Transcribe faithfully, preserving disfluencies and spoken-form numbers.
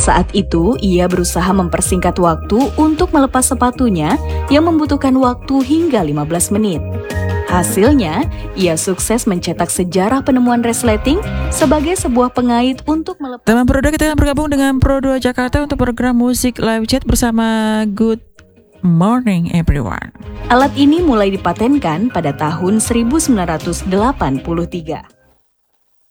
Saat itu, ia berusaha mempersingkat waktu untuk melepas sepatunya yang membutuhkan waktu hingga lima belas menit. Hasilnya, ia sukses mencetak sejarah penemuan resleting sebagai sebuah pengait untuk melepas... Teman Pro dua, kita akan bergabung dengan Pro dua Jakarta untuk program musik live chat bersama Good Morning Everyone. Alat ini mulai dipatenkan pada tahun seribu sembilan ratus delapan puluh tiga.